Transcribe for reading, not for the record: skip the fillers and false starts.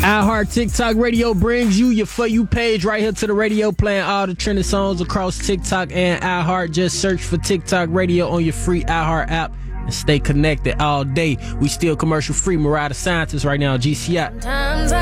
iHeart TikTok Radio brings you your For You page right here to the radio, playing all the trending songs across TikTok and iHeart. Just search for TikTok Radio on your free iHeart app and stay connected all day. We still commercial free. Mariah the Scientist right now, GCI.